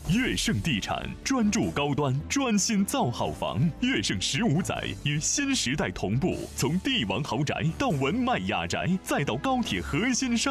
悦盛地产专注高端，专心造好房。悦盛15载与新时代同步，从帝王豪宅到文迈雅宅，再到高铁核心商